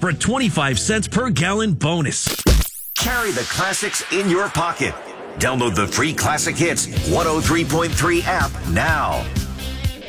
for a 25 cents per gallon bonus. Carry the classics in your pocket. Download the free Classic Hits 103.3 app now.